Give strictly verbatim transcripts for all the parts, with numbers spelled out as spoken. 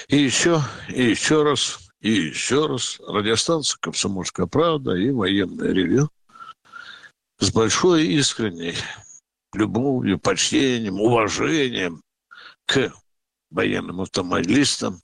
И еще, и еще раз, и еще раз радиостанция «Комсомольская правда» и военное ревью с большой искренней любовью, почтением, уважением к военным автомобилистам.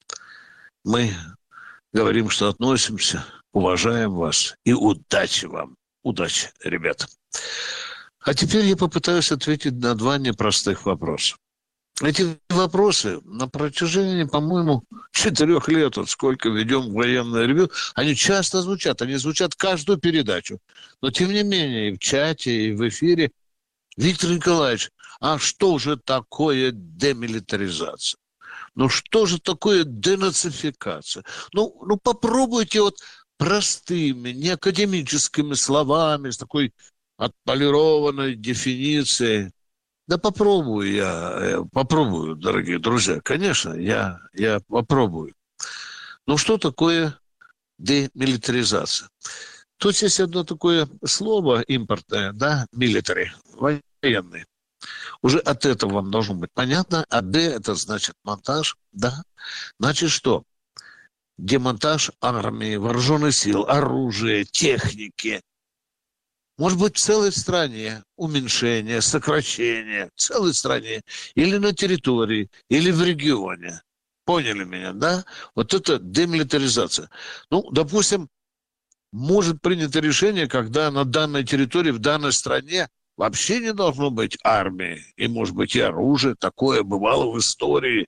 Мы говорим, что относимся, уважаем вас и удачи вам. Удачи, ребята. А теперь я попытаюсь ответить на два непростых вопроса. Эти вопросы на протяжении, по-моему, четырех лет, вот сколько ведем военное ревью, они часто звучат, они звучат каждую передачу. Но, тем не менее, и в чате, и в эфире. Виктор Николаевич, а что же такое демилитаризация? Ну, что же такое денацификация? Ну, ну попробуйте вот простыми, неакадемическими словами, с такой отполированной дефиницией. Да попробую я, я попробую, дорогие друзья. Конечно, я, я попробую. Ну, что такое демилитаризация? Тут есть одно такое слово импортное, да, military, военный. Уже от этого вам должно быть понятно. А Д – это значит монтаж, да. Значит, что? Демонтаж армии, вооруженных сил, оружия, техники. Может быть, в целой стране уменьшение, сокращение, в целой стране, или на территории, или в регионе. Поняли меня, да? Вот это демилитаризация. Ну, допустим, может принято решение, когда на данной территории, в данной стране вообще не должно быть армии, и, может быть, и оружия. Такое бывало в истории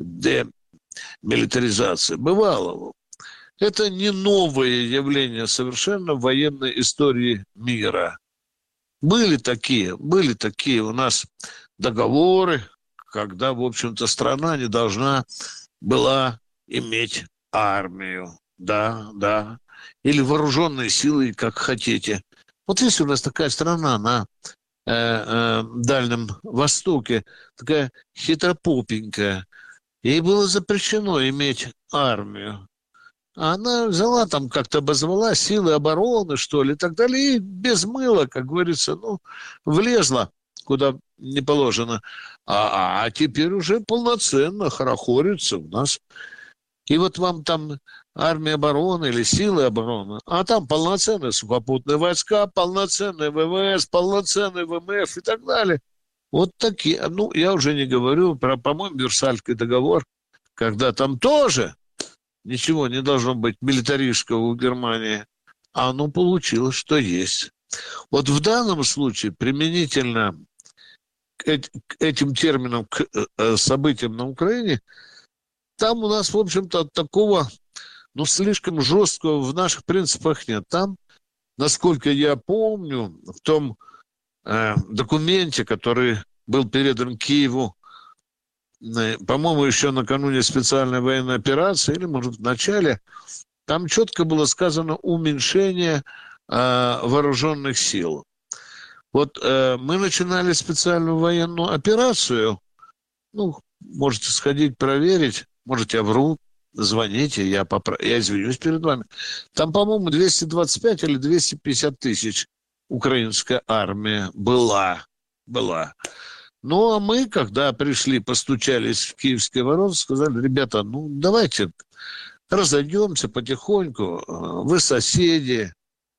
демилитаризации. Бывало. Это не новое явление совершенно в военной истории мира. Были такие, были такие у нас договоры, когда, в общем-то, страна не должна была иметь армию. Да, да. Или вооруженные силы, как хотите. Вот есть у нас такая страна на э, э, Дальнем Востоке, такая хитропопенькая. Ей было запрещено иметь армию. А она взяла там, как-то обозвала силы обороны, что ли, и так далее, и без мыла, как говорится, ну, влезла куда не положено. А, а теперь уже полноценно хорохорится у нас. И вот вам там армия обороны или силы обороны, а там полноценные сухопутные войска, полноценные ВВС, полноценные ВМФ и так далее. Вот такие. Ну, я уже не говорю про, по-моему, Версальский договор, когда там тоже ничего не должно быть милитаристского у Германии, а оно получилось, что есть. Вот в данном случае применительно к этим терминам, к событиям на Украине, там у нас, в общем-то, такого, ну, слишком жесткого в наших принципах нет. Там, насколько я помню, в том э, документе, который был передан Киеву, э, по-моему, еще накануне специальной военной операции, или, может, в начале, там четко было сказано уменьшение э, вооруженных сил. Вот э, мы начинали специальную военную операцию, ну, можете сходить проверить, может, я вру, звоните, я, попро... я извинюсь перед вами. Там, по-моему, двести двадцать пять или двести пятьдесят тысяч украинская армия была. была. Ну, а мы, когда пришли, постучались в киевские ворота, сказали, ребята, ну, давайте разойдемся потихоньку, вы соседи,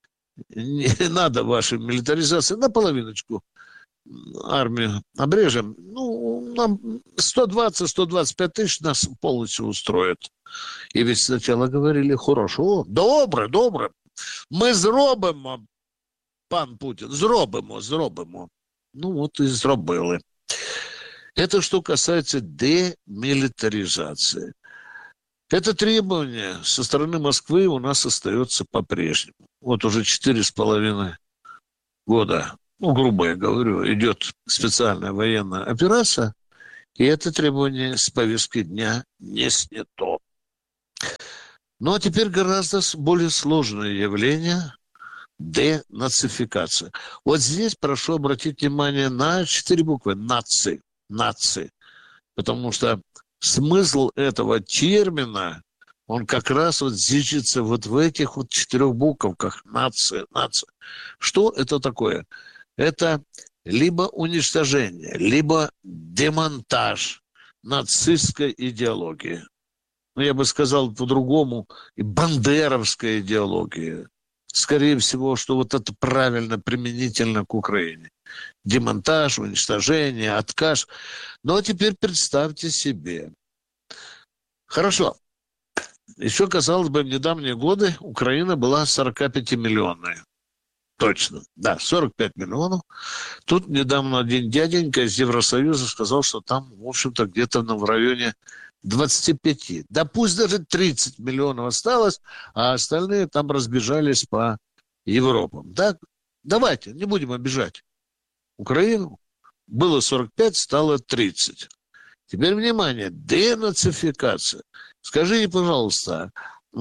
не надо вашей милитаризации, наполовиночку армию обрежем. Ну, нам сто двадцать - сто двадцать пять тысяч нас полностью устроит. І ведь сначала говорили, хорошо, добре, добре, ми зробимо, пан Путин, зробимо, зробимо. Ну, вот и зробили. Это что касается демилитаризации. Это требование со стороны Москвы у нас остается по-прежнему. Вот уже четыре с половиной года, ну, грубо я говорю, идет специальная военная операция, и это требование с повестки дня не снято. Ну, а теперь гораздо более сложное явление – денацификация. Вот здесь прошу обратить внимание на четыре буквы – нации, нации. Потому что смысл этого термина, он как раз вот зиждется вот в этих вот четырех буковках – нация, нация. Что это такое? Это либо уничтожение, либо демонтаж нацистской идеологии. ну, я бы сказал по-другому, и бандеровская идеология. Скорее всего, что вот это правильно применительно к Украине. Демонтаж, уничтожение, отказ. Но теперь представьте себе. Хорошо. Еще, казалось бы, в недавние годы Украина была сорокапятимиллионной. Точно. Да, сорок пять миллионов. Тут недавно один дяденька из Евросоюза сказал, что там, в общем-то, где-то в районе двадцать пять. Да пусть даже тридцать миллионов осталось, а остальные там разбежались по Европам. Так, давайте, не будем обижать Украину. Было сорок пять, стало тридцать. Теперь, внимание, денацификация. Скажите, пожалуйста,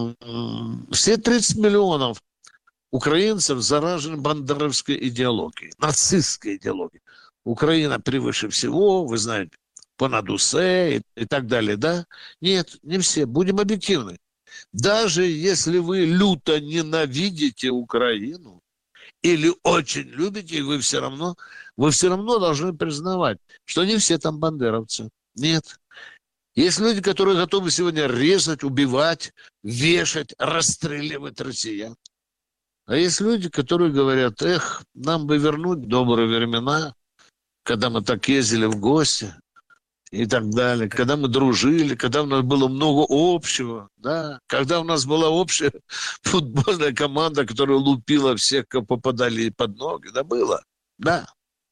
все тридцать миллионов украинцев заражены бандеровской идеологией, нацистской идеологией. Украина превыше всего, вы знаете, Понадусе и, и так далее, да? Нет, не все, будем объективны. Даже если вы люто ненавидите Украину или очень любите, вы все равно, вы все равно должны признавать, что не все там бандеровцы. Нет. Есть люди, которые готовы сегодня резать, убивать, вешать, расстреливать россиян. А есть люди, которые говорят, эх, нам бы вернуть добрые времена, когда мы так ездили в гости и так далее, когда мы дружили, когда у нас было много общего, да, когда у нас была общая футбольная команда, которая лупила всех, кто попадали под ноги, да, было, да.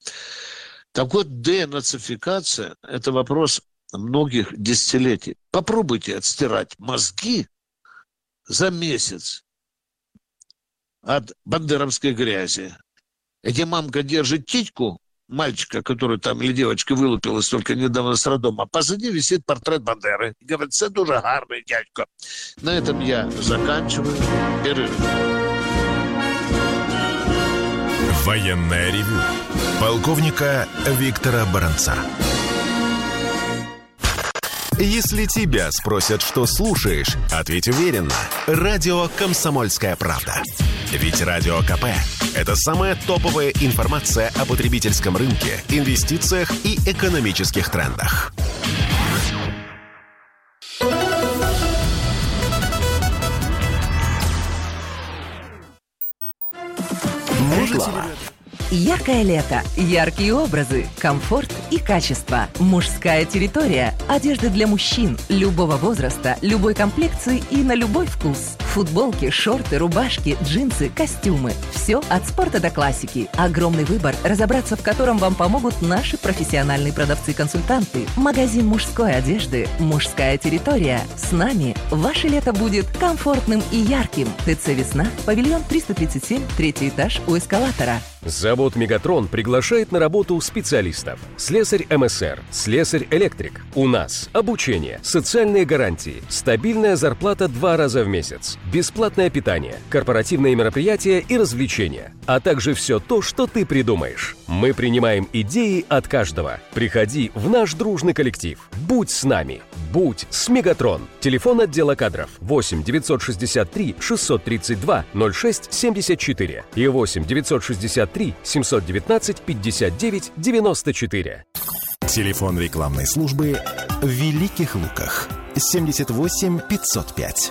Так вот, денацификация – это вопрос многих десятилетий. Попробуйте отстирать мозги за месяц от бандеровской грязи. Где мамка держит титьку мальчика, который там, или девочка вылупилась только недавно с роддома, а позади висит портрет Бандеры. И говорит, это дуже гарный дядька. На этом я заканчиваю. Перерыв. Военное ревю полковника Виктора Баранца. Если тебя спросят, что слушаешь, ответь уверенно. Радио «Комсомольская правда». Ведь Радио КП – это самая топовая информация о потребительском рынке, инвестициях и экономических трендах. Мужлова. Яркое лето, яркие образы, комфорт и качество. Мужская территория. Одежда для мужчин любого возраста, любой комплекции и на любой вкус. Футболки, шорты, рубашки, джинсы, костюмы. Все от спорта до классики. Огромный выбор, разобраться в котором вам помогут наши профессиональные продавцы-консультанты. Магазин мужской одежды «Мужская территория». С нами ваше лето будет комфортным и ярким. ТЦ «Весна», павильон триста тридцать семь, третий этаж у эскалатора. Завод «Мегатрон» приглашает на работу специалистов. Слесарь МСР, слесарь-электрик. У нас обучение, социальные гарантии, стабильная зарплата два раза в месяц, бесплатное питание, корпоративные мероприятия и развлечения, а также все то, что ты придумаешь. Мы принимаем идеи от каждого. Приходи в наш дружный коллектив. Будь с нами. Будь с «Мегатрон». Телефон отдела кадров восемь девятьсот шестьдесят три шестьсот тридцать два ноль шесть семьдесят четыре и восемь девятьсот шестьдесят три семьсот девятнадцать пятьдесят девять девяносто четыре. Телефон рекламной службы в Великих Луках семьдесят восемь пятьсот пять.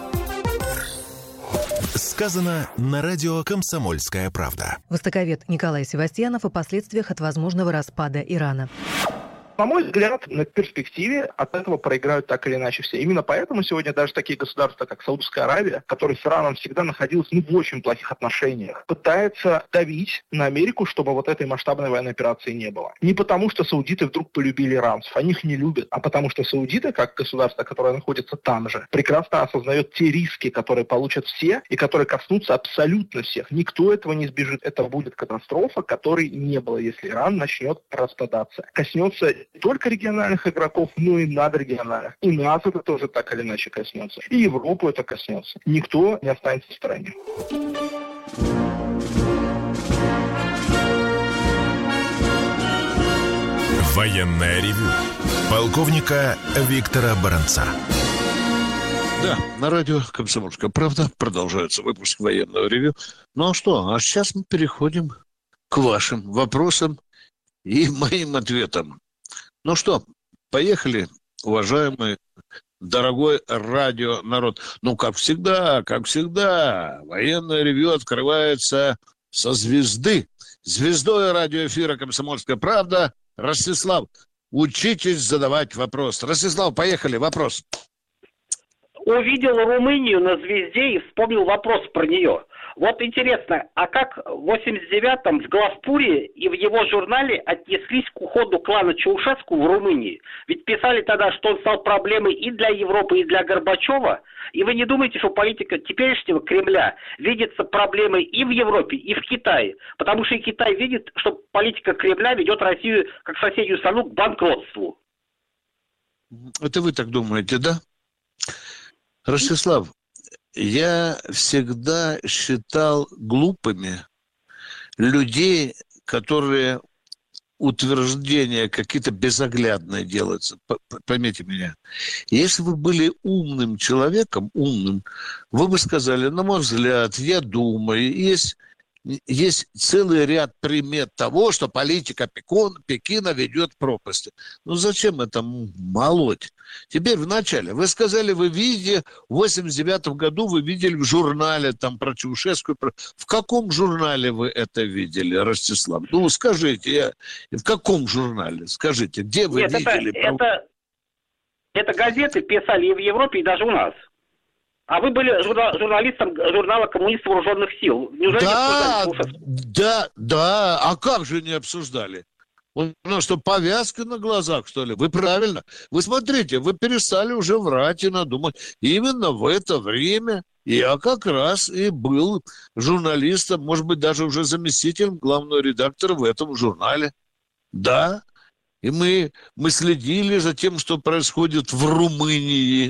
Сказано на радио «Комсомольская правда». Востоковед Николай Севастьянов о последствиях от возможного распада Ирана. На мой взгляд, на перспективе от этого проиграют так или иначе все. Именно поэтому сегодня даже такие государства, как Саудовская Аравия, которые с Ираном всегда находились ну, в очень плохих отношениях, пытаются давить на Америку, чтобы вот этой масштабной военной операции не было. Не потому, что саудиты вдруг полюбили иранцев, они их не любят, а потому что саудиты, как государство, которое находится там же, прекрасно осознает те риски, которые получат все и которые коснутся абсолютно всех. Никто этого не избежит. Это будет катастрофа, которой не было, если Иран начнет распадаться. Коснется не только региональных игроков, но и надрегиональных. И нас это тоже так или иначе коснется. И Европу это коснется. Никто не останется в стороне. Военное ревю полковника Виктора Баранца. Да, на радио «Комсомольская правда» продолжается выпуск военного ревю. Ну а что? А сейчас мы переходим к вашим вопросам и моим ответам. Ну что, поехали, уважаемые дорогой радионарод. Ну, как всегда, как всегда, военное ревью открывается со звезды. Звездой радиоэфира «Комсомольская правда» Ростислав. Учитесь задавать вопрос. Ростислав, поехали, вопрос. Увидел Румынию на звезде и вспомнил вопрос про нее. Вот интересно, а как в восемьдесят девятом в Главпуре и в его журнале отнеслись к уходу клана Чаушеску в Румынии? Ведь писали тогда, что он стал проблемой и для Европы, и для Горбачева. И вы не думаете, что политика теперешнего Кремля видится проблемой и в Европе, и в Китае? Потому что и Китай видит, что политика Кремля ведет Россию, как соседнюю страну, к банкротству. Это вы так думаете, да? Ростислав, я всегда считал глупыми людей, которые утверждения какие-то безоглядные делаются. Поймите меня. Если вы были умным человеком, умным, вы бы сказали, на мой взгляд, я думаю, есть... Есть целый ряд примет того, что политика Пекин, Пекина ведет к пропасти. Ну зачем это молоть? Теперь вначале вы сказали, вы видели, в восемьдесят девятом году вы видели в журнале там про Чаушеску. Про... В каком журнале вы это видели, Ростислав? Ну скажите, я... в каком журнале? Скажите, где вы Нет, видели? Это, это, это газеты писали и в Европе, и даже у нас. А вы были журнал, журналистом журнала «Коммунистов вооруженных сил». Неужели да, не обсуждали? Да, да. А как же не обсуждали? Ну что, повязка на глазах, что ли? Вы правильно. Вы смотрите, вы перестали уже врать и надумать. Именно в это время я как раз и был журналистом, может быть, даже уже заместителем главного редактора в этом журнале. Да. И мы, мы следили за тем, что происходит в Румынии.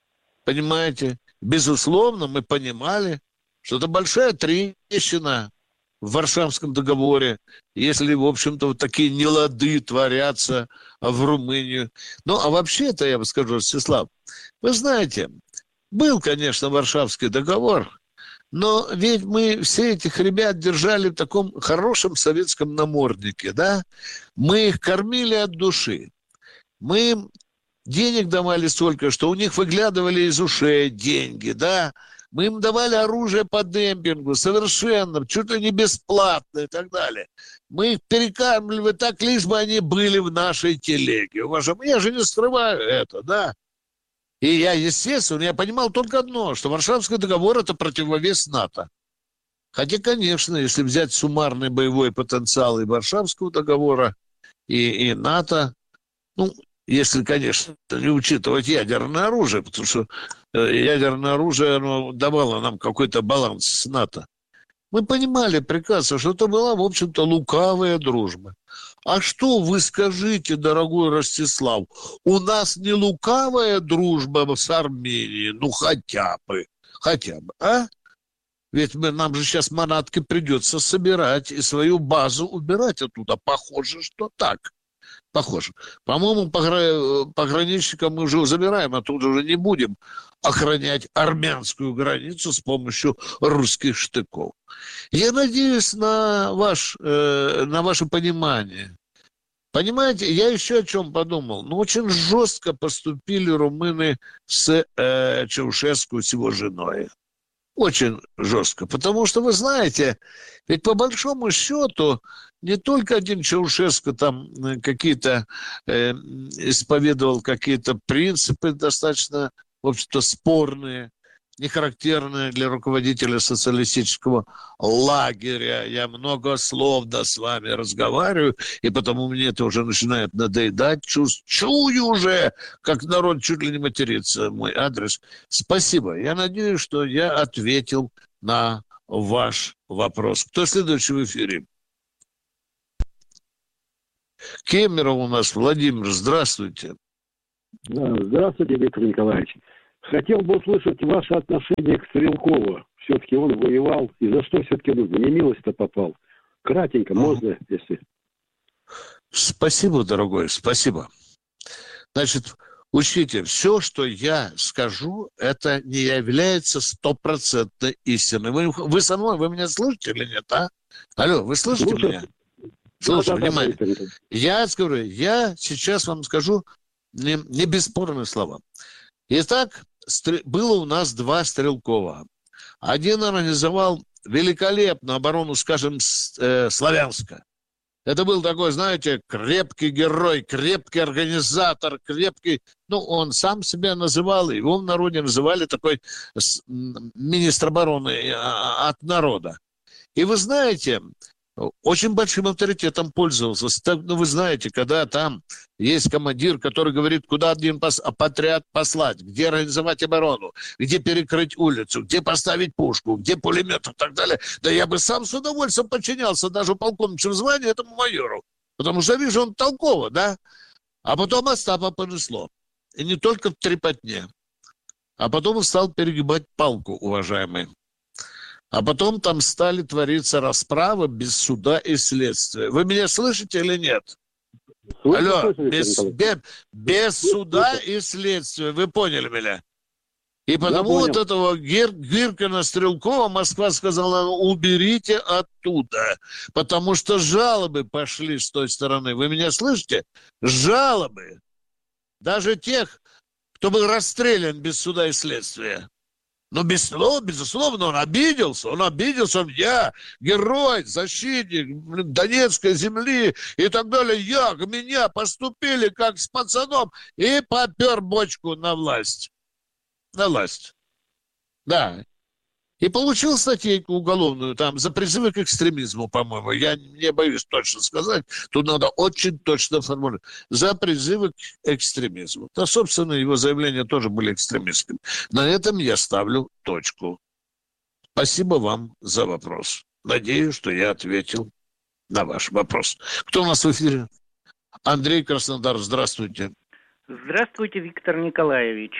Понимаете? Безусловно, мы понимали, что это большая трещина в Варшавском договоре, если, в общем-то, вот такие нелады творятся в Румынию. Ну, а вообще-то, я бы скажу, Ростислав, вы знаете, был, конечно, Варшавский договор, но ведь мы все этих ребят держали в таком хорошем советском наморднике, да? Мы их кормили от души. Мы им денег давали столько, что у них выглядывали из ушей деньги, да. Мы им давали оружие по демпингу, совершенно, чуть ли не бесплатно и так далее. Мы их перекармливали так, лишь бы они были в нашей телеге. Уважаемые, я же не скрываю это, да. И я, естественно, я понимал только одно, что Варшавский договор – это противовес НАТО. Хотя, конечно, если взять суммарный боевой потенциал и Варшавского договора, и, и НАТО, ну, если, конечно, не учитывать ядерное оружие, потому что ядерное оружие оно давало нам какой-то баланс с НАТО. Мы понимали прекрасно, что это была, в общем-то, лукавая дружба. А что вы скажите, дорогой Ростислав, у нас не лукавая дружба с Арменией, ну хотя бы, хотя бы, а? Ведь мы, нам же сейчас манатки придется собирать и свою базу убирать оттуда. Похоже, что так. Похоже. По-моему, погра... пограничникам мы уже забираем, оттуда уже не будем охранять армянскую границу с помощью русских штыков. Я надеюсь на, ваш, э, на ваше понимание. Понимаете, я еще о чем подумал. Ну, очень жестко поступили румыны с э, Чаушеску, с его женой. Очень жестко. Потому что, вы знаете, ведь по большому счету не только один Чаушеску там какие-то э, исповедовал какие-то принципы достаточно, в общем-то, спорные, не характерные для руководителя социалистического лагеря. Я много слов да с вами разговариваю, и потому мне это уже начинает надоедать. Чувствую уже, как народ чуть ли не матерится мой адрес. Спасибо. Я надеюсь, что я ответил на ваш вопрос. Кто следующий в эфире? Кемеров у нас. Владимир, здравствуйте. Да, здравствуйте, Виктор Николаевич. Хотел бы услышать ваше отношение к Стрелкову. Все-таки он воевал. И за что все-таки он в немилость-то попал? Кратенько, ну, можно, если... Спасибо, дорогой, спасибо. Значит, учтите, все, что я скажу, это не является стопроцентной истиной. Вы, вы со мной, вы меня слышите или нет, а? Алло, вы слышите Слушай. меня? Слушай, да, внимание. Да, да, да. Я говорю, я сейчас вам скажу не, не бесспорные слова. Итак, было у нас два Стрелкова. Один организовал великолепную оборону, скажем, Славянска. Это был такой, знаете, крепкий герой, крепкий организатор, крепкий... Ну, он сам себя называл, его в народе называли такой министр обороны от народа. И вы знаете, очень большим авторитетом пользовался. Ну, вы знаете, когда там есть командир, который говорит, куда один пос... отряд послать, где организовать оборону, где перекрыть улицу, где поставить пушку, где пулемет и так далее. Да я бы сам с удовольствием подчинялся даже полковничьему званию этому майору. Потому что, вижу, он толково, да? А потом Остапа понесло. И не только в трепотне. А потом он стал перегибать палку, уважаемый. А потом там стали твориться расправы без суда и следствия. Вы меня слышите или нет? Слышите, Алло, слышите, без, без, без суда и следствия. Вы поняли меня? И потому вот этого Гир, Гиркина Стрелкова Москва сказала, уберите оттуда. Потому что жалобы пошли с той стороны. Вы меня слышите? Жалобы. Даже тех, кто был расстрелян без суда и следствия. Но без слов, безусловно, он обиделся. Он обиделся. Он, я герой, защитник Донецкой земли и так далее. Я, меня поступили как с пацаном. И попер бочку на власть. На власть. Да. И получил статейку уголовную там за призывы к экстремизму, по-моему. Я не боюсь точно сказать. Тут надо очень точно формулировать. За призывы к экстремизму. Да, собственно, его заявления тоже были экстремистскими. На этом я ставлю точку. Спасибо вам за вопрос. Надеюсь, что я ответил на ваш вопрос. Кто у нас в эфире? Андрей, Краснодар, здравствуйте. Здравствуйте, Виктор Николаевич.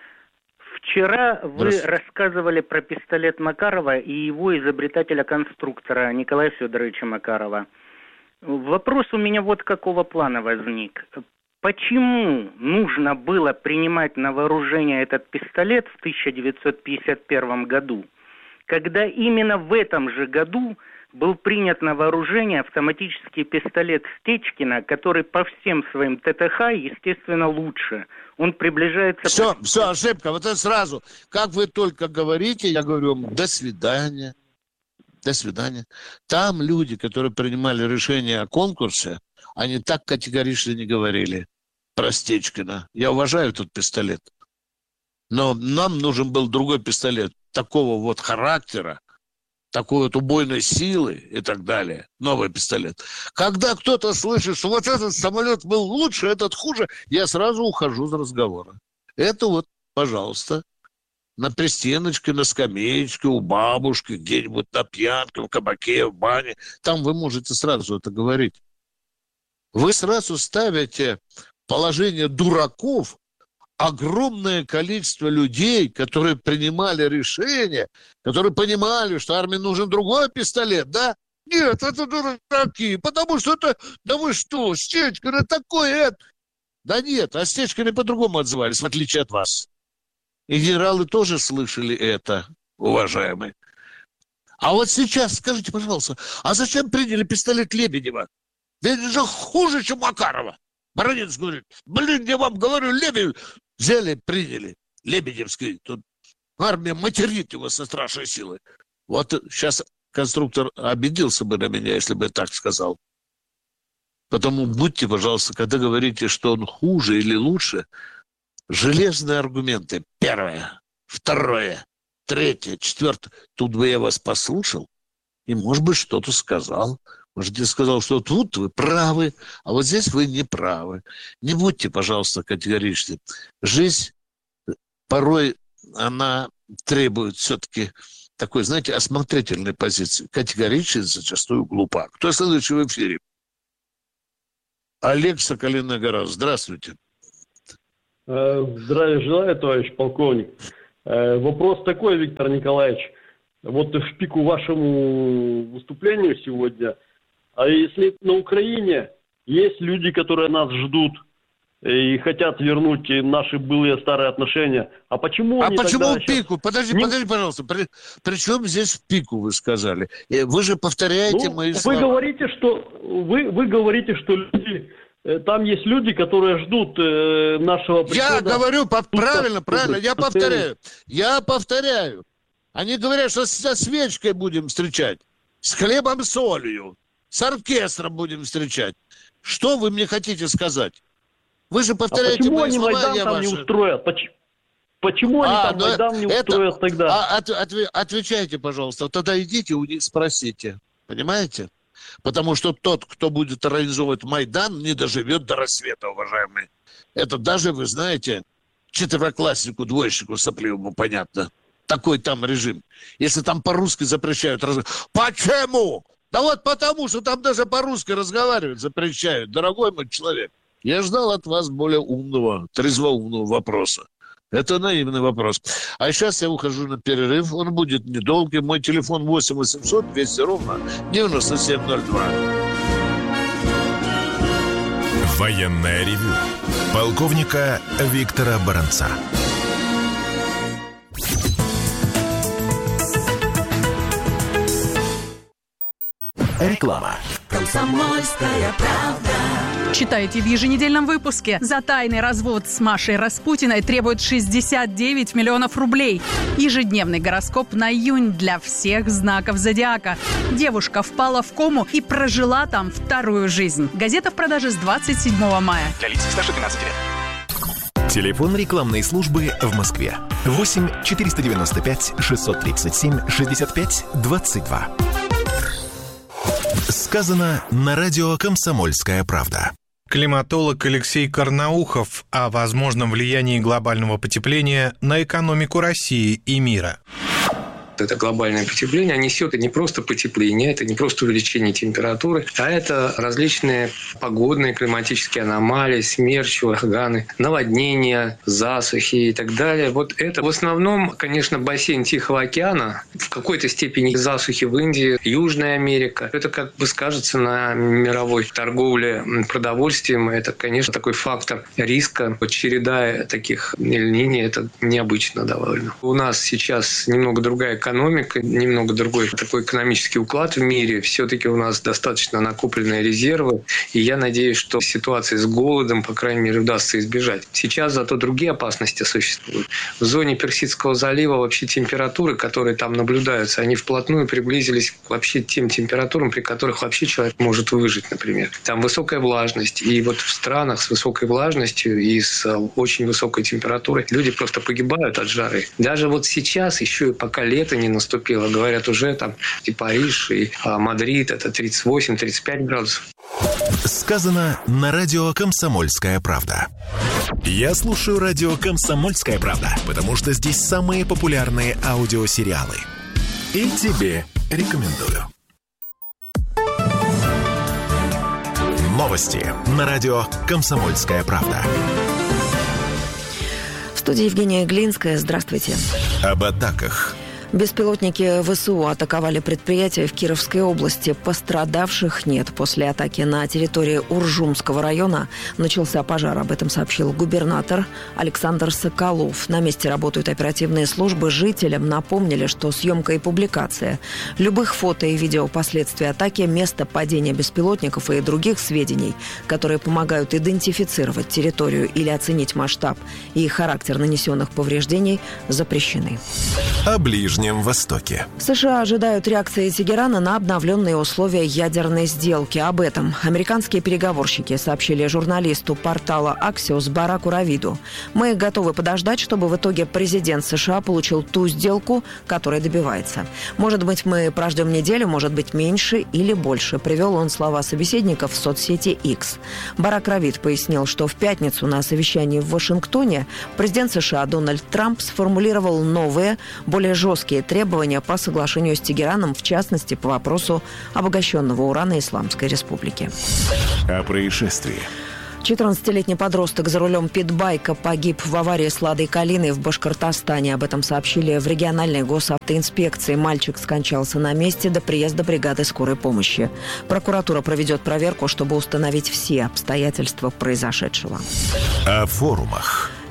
Вчера вы рассказывали про пистолет Макарова и его изобретателя-конструктора Николая Федоровича Макарова. Вопрос у меня вот какого плана возник. Почему нужно было принимать на вооружение этот пистолет в тысяча девятьсот пятьдесят первом году, когда именно в этом же году был принят на вооружение автоматический пистолет Стечкина, который по всем своим ТТХ, естественно, лучше. Он приближается... Все, все, ошибка. Вот это сразу. Как вы только говорите, я говорю вам, до свидания. До свидания. Там люди, которые принимали решение о конкурсе, они так категорично не говорили про Стечкина. Я уважаю этот пистолет. Но нам нужен был другой пистолет такого вот характера, такой вот убойной силы и так далее. Новый пистолет. Когда кто-то слышит, что вот этот самолет был лучше, этот хуже, я сразу ухожу с разговора. Это вот, пожалуйста, на пристеночке, на скамеечке, у бабушки, где-нибудь на пьянке, в кабаке, в бане. Там вы можете сразу это говорить. Вы сразу ставите положение дураков огромное количество людей, которые принимали решения, которые понимали, что армии нужен другой пистолет, да? Нет, это дураки, потому что это, да вы что, Стечкин, это такой, это... Да нет, а Стечкины по-другому отзывались, в отличие от вас. И генералы тоже слышали это, уважаемые. А вот сейчас, скажите, пожалуйста, а зачем приняли пистолет Лебедева? Да это же хуже, чем Макарова. Баранец говорит, блин, я вам говорю, Лебедев... Взяли, приняли. Лебедевский. Тут армия материт его со страшной силой. Вот сейчас конструктор обиделся бы на меня, если бы я так сказал. Потому будьте, пожалуйста, когда говорите, что он хуже или лучше, железные аргументы. Первое, второе, третье, четвертое. Тут бы я вас послушал и, может быть, что-то сказал. Может, я сказал, что тут вы правы, а вот здесь вы не правы. Не будьте, пожалуйста, категоричны. Жизнь порой, она требует все-таки такой, знаете, осмотрительной позиции. Категоричность зачастую глупа. Кто следующий в эфире? Олег, Соколиная гора. Здравствуйте. Здравия желаю, товарищ полковник. Вопрос такой, Виктор Николаевич. Вот в пику вашему выступлению сегодня, а если на Украине есть люди, которые нас ждут и хотят вернуть наши былые старые отношения, а почему А они почему в сейчас... пику? Подожди, не... подожди, пожалуйста. При, при чем здесь в пику, вы сказали? Вы же повторяете ну, мои вы слова. Говорите, что, вы, вы говорите, что люди Там есть люди, которые ждут э, нашего прихода. Я говорю, по- правильно, правильно, я повторяю. Я повторяю. Они говорят, что со свечкой будем встречать, с хлебом, солью, с оркестром будем встречать. Что вы мне хотите сказать? Вы же повторяете а почему мои они слова, Майдан я там ваши. не устроят? Почему, почему они а, там Майдан не это, устроят тогда? А, от, от, отвечайте, пожалуйста. Тогда идите у них спросите. Понимаете? Потому что тот, кто будет организовывать Майдан, не доживет до рассвета, уважаемые. Это даже, вы знаете, четверокласснику, двоечнику сопливому понятно. Такой там режим. Если там по-русски запрещают... Раз... Почему? Да вот потому, что там даже по-русски разговаривать запрещают. Дорогой мой человек, я ждал от вас более умного, трезвоумного вопроса. Это наивный вопрос. А сейчас я ухожу на перерыв. Он будет недолгий. Мой телефон восемь восемьсот двести ровно девяносто семь ноль два. Военное ревю полковника Виктора Баранца. Реклама. Комсомольская правда. Читайте в еженедельном выпуске. За тайный развод с Машей Распутиной требуют шестьдесят девять миллионов рублей. Ежедневный гороскоп на июнь для всех знаков зодиака. Девушка впала в кому и прожила там вторую жизнь. Газета в продаже с двадцать седьмого мая. Для лиц старше двенадцати лет. Телефон рекламной службы в Москве. восемь четыреста девяносто пять шестьсот тридцать семь шестьдесят пять двадцать два. Сказано на радио «Комсомольская правда». Климатолог Алексей Карнаухов о возможном влиянии глобального потепления на экономику России и мира. Это глобальное потепление несет не просто потепление, это не просто увеличение температуры, а это различные погодные климатические аномалии, смерчи, ураганы, наводнения, засухи и так далее. Вот это в основном, конечно, бассейн Тихого океана, в какой-то степени засухи в Индии, Южная Америка. Это как бы скажется на мировой торговле продовольствием. Это, конечно, такой фактор риска. Вот череда таких эль-нини, это необычно довольно. У нас сейчас немного другая экономика, немного другой такой экономический уклад в мире. Все-таки у нас достаточно накопленные резервы. И я надеюсь, что ситуации с голодом, по крайней мере, удастся избежать. Сейчас зато другие опасности существуют. В зоне Персидского залива вообще температуры, которые там наблюдаются, они вплотную приблизились к вообще тем температурам, при которых вообще человек может выжить, например. Там высокая влажность. И вот в странах с высокой влажностью и с очень высокой температурой люди просто погибают от жары. Даже вот сейчас, еще и пока лето не наступило, говорят, уже там и Париж, и а, Мадрид, это тридцать восемь - тридцать пять градусов. Сказано на радио «Комсомольская правда». Я слушаю радио «Комсомольская правда», потому что здесь самые популярные аудиосериалы. И тебе рекомендую. Новости на радио «Комсомольская правда». В студии Евгения Глинская. Здравствуйте. Об атаках. Беспилотники ВСУ атаковали предприятия в Кировской области. Пострадавших нет. После атаки на территории Уржумского района начался пожар. Об этом сообщил губернатор Александр Соколов. На месте работают оперативные службы. Жителям напомнили, что съемка и публикация любых фото и видео последствий атаки, место падения беспилотников и других сведений, которые помогают идентифицировать территорию или оценить масштаб и характер нанесенных повреждений, запрещены. О Ближнем Востоке. США ожидают реакции Тегерана на обновленные условия ядерной сделки. Об этом американские переговорщики сообщили журналисту портала Axios Бараку Равиду. «Мы готовы подождать, чтобы в итоге президент США получил ту сделку, которой добивается. Может быть, мы прождем неделю, может быть, меньше или больше», привел он слова собеседников в соцсети X. Барак Равид пояснил, что в пятницу на совещании в Вашингтоне президент США Дональд Трамп сформулировал новые, более жесткие требования по соглашению с Тегераном, в частности, по вопросу обогащенного урана Исламской Республики. О происшествии. четырнадцатилетний подросток за рулем питбайка погиб в аварии с «Ладой Калиной» в Башкортостане. Об этом сообщили в региональной госавтоинспекции. Мальчик скончался на месте до приезда бригады скорой помощи. Прокуратура проведет проверку, чтобы установить все обстоятельства произошедшего. О форумах.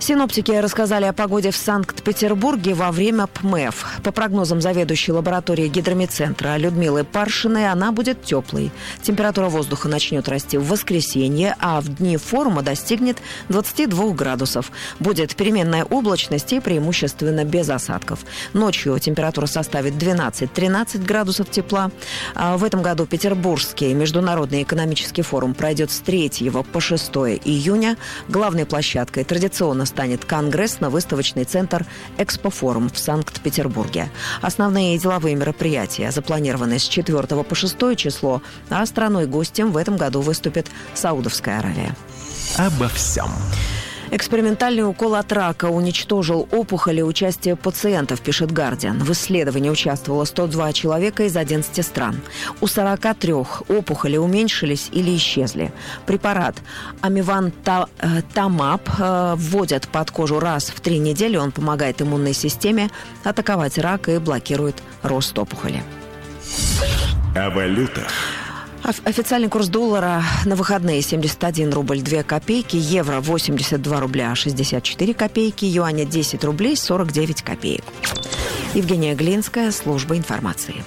Синоптики рассказали о погоде в Санкт-Петербурге во время ПМЭФ. По прогнозам заведующей лаборатории гидромедцентра Людмилы Паршиной, она будет теплой. Температура воздуха начнет расти в воскресенье, а в дни форума достигнет двадцати двух градусов. Будет переменная облачность и преимущественно без осадков. Ночью температура составит двенадцать-тринадцать градусов тепла. А в этом году Петербургский международный экономический форум пройдет с третьего по шестое июня. Главной площадкой традиционно станет конгрессно-выставочный центр «Экспофорум» в Санкт-Петербурге. Основные деловые мероприятия запланированы с четвёртого по шестое число, а страной-гостем в этом году выступит Саудовская Аравия. Обо всем. Экспериментальный укол от рака уничтожил опухоли участия пациентов, пишет «Гардиан». В исследовании участвовало сто два человека из одиннадцати стран. У сорока трёх опухоли уменьшились или исчезли. Препарат амивантамаб вводят под кожу раз в три недели. Он помогает иммунной системе атаковать рак и блокирует рост опухоли. О валютах. Официальный курс доллара на выходные семьдесят один рубль две копейки, евро восемьдесят два рубля шестьдесят четыре копейки, юаня десять рублей сорок девять копеек. Евгения Глинская, служба информации.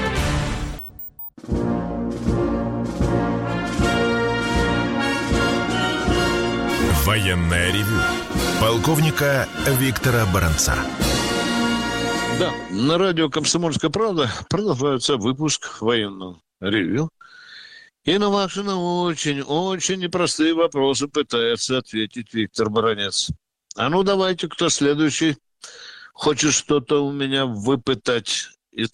Военное ревю полковника Виктора Баранца. Да, на радио «Комсомольская правда» продолжается выпуск военного ревю. И на ваши на очень-очень непростые вопросы пытается ответить Виктор Баранец. А ну давайте, кто следующий хочет что-то у меня выпытать и,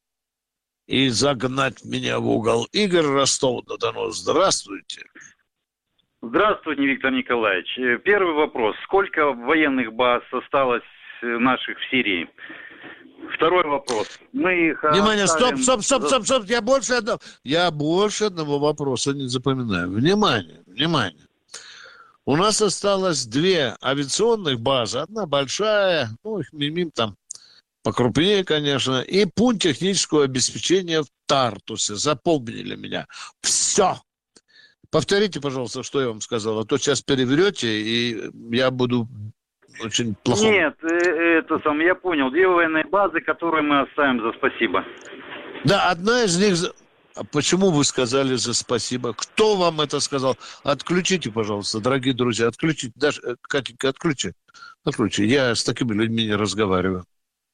и загнать меня в угол. Игорь, Ростов-на-Дону, здравствуйте. Здравствуйте, Виктор Николаевич. Первый вопрос. Сколько военных баз осталось наших в Сирии? Второй вопрос. Мы их Внимание, оставим... стоп, стоп, стоп, стоп, стоп. Я больше одного, я больше одного вопроса не запоминаю. Внимание, внимание. У нас осталось две авиационных базы. Одна большая, ну, их мимим там покрупнее, конечно, и пункт технического обеспечения в Тартусе. Запомнили меня. Все. Повторите, пожалуйста, что я вам сказал. А то сейчас переврете, и я буду... очень плохо. Нет, это сам, я понял. Две военные базы, которые мы оставим за спасибо. Да, одна из них... А почему вы сказали за спасибо? Кто вам это сказал? Отключите, пожалуйста, дорогие друзья, отключите. Даже, Катенька, отключи. Отключи. Я с такими людьми не разговариваю.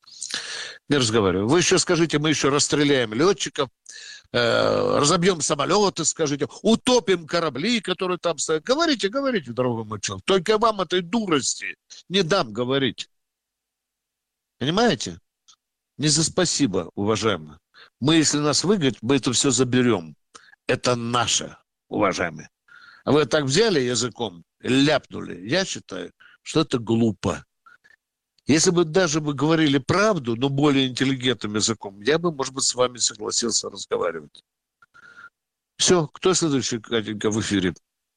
Не разговариваю. Вы еще скажите, мы еще расстреляем летчиков, э, разобьем самолеты, скажите, утопим корабли, которые там стоят. Говорите, говорите, дорогой мой человек. Только вам этой дурости не дам говорить. Понимаете? Не за спасибо, уважаемые. Мы, если нас выгонят, мы это все заберем. Это наше, уважаемые. А вы так взяли языком, ляпнули. Я считаю, что это глупо. Если бы даже вы говорили правду, но более интеллигентным языком, я бы, может быть, с вами согласился разговаривать. Все, кто следующий, Катенька, в эфире?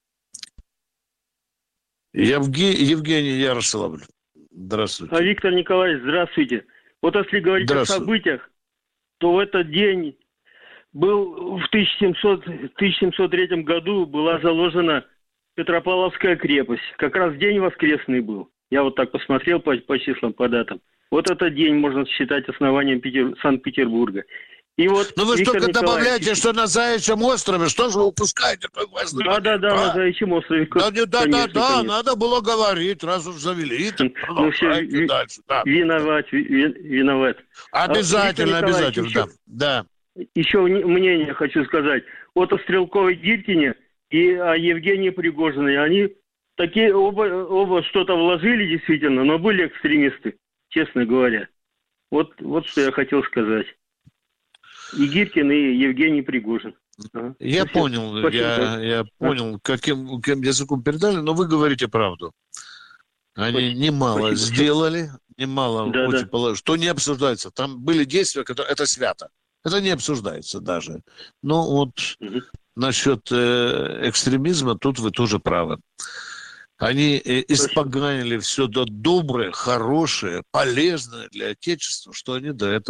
Евге... Евгений Ярославль. Здравствуйте. А Виктор Николаевич, здравствуйте. Вот если говорить о событиях, то в этот день был в тысяча семьсот третьем году была заложена Петропавловская крепость. Как раз день воскресный был. Я вот так посмотрел по, по числам, по датам. Вот этот день можно считать основанием Питер... Санкт-Петербурга. И вот, ну вы Виктор только Николаевич... добавляете, что на Заячьем острове, что же вы упускаете? Да, да, да, а? на Заячьем острове. Да, да, да, да, да, надо было говорить, раз уж завели. Ну все, ви... дальше, да. Виноват, ви... виноват. Обязательно, а, обязательно, еще... да. да. Еще мнение хочу сказать. Вот о Стрелковой Гиркине и о Евгении Пригожиной. Они такие оба, оба что-то вложили действительно, но были экстремисты, честно говоря. Вот, вот что я хотел сказать. И Гиркин, и Евгений Пригожин. Ага. Я Спасибо. понял, Спасибо. Я, я понял, каким, каким языком передали, но вы говорите правду. Они Спасибо. немало Спасибо. сделали, немало да, очень да. положили, что не обсуждается. Там были действия, которые... Это свято. Это не обсуждается даже. Но вот угу. насчет э, экстремизма тут вы тоже правы. Они э, испоганили все то доброе, хорошее, полезное для Отечества, что они до этого